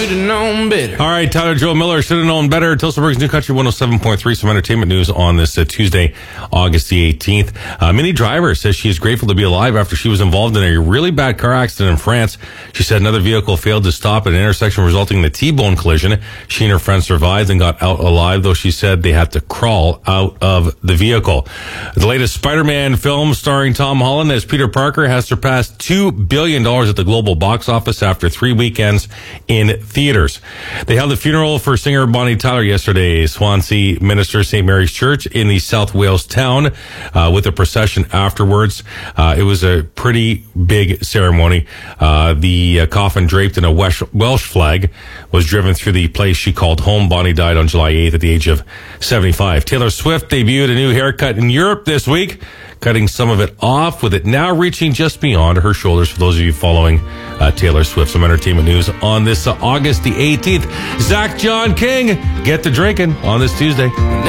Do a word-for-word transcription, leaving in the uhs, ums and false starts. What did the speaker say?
Should have known better. All right, Tyler Joe Miller should have known better. Tilsonburg's New Country one oh seven point three. Some entertainment news on this uh, Tuesday, August the eighteenth. Uh, Minnie Driver says she is grateful to be alive after she was involved in a really bad car accident in France. She said another vehicle failed to stop at an intersection, resulting in a T-bone collision. She and her friend survived and got out alive, though she said they had to crawl out of the vehicle. The latest Spider-Man film starring Tom Holland as Peter Parker has surpassed two billion dollars at the global box office after three weekends in theaters. They held a funeral for singer Bonnie Tyler yesterday. Swansea Minister Saint Mary's Church in the South Wales town uh, with a procession afterwards. Uh, it was a pretty big ceremony. Uh, the uh, coffin draped in a Welsh, Welsh flag was driven through the place she called home. Bonnie died on July eighth at the age of seventy-five. Taylor Swift debuted a new haircut in Europe this week, cutting some of it off, with it now reaching just beyond her shoulders. For those of you following uh, Taylor Swift, some entertainment news on this uh, August the eighteenth. Zach John King, get to drinking on this Tuesday.